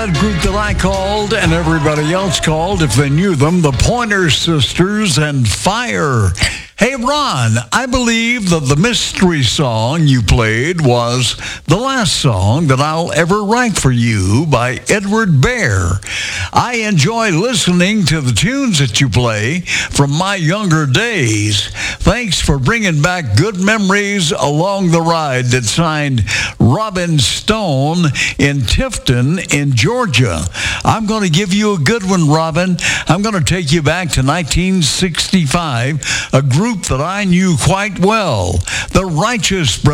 that group that I called and everybody else called, if they knew them, the Pointer Sisters and Fire. Hey, Ron, I believe that the mystery song you played was the last song that I'll ever write for you by Edward Bear. I enjoy listening to the tunes that you play from my younger days. Thanks for bringing back good memories along the ride. That signed Robin Stone in Tifton in Georgia. I'm going to give you a good one, Robin. I'm going to take you back to 1965, a group that I knew quite well, the Righteous Brothers.